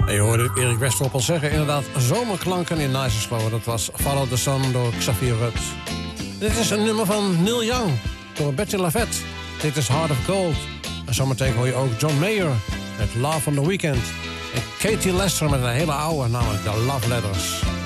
En je hoorde Erik Westerop al zeggen, inderdaad, zomerklanken in Nice Slow. Dat was Follow the Sun door Xavier Rudd. Dit is een nummer van Neil Young door Betty Lavette. Dit is Heart of Gold. En zometeen hoor je ook John Mayer met Love on the Weekend. En Katie Lester met een hele oude, namelijk de Love Letters.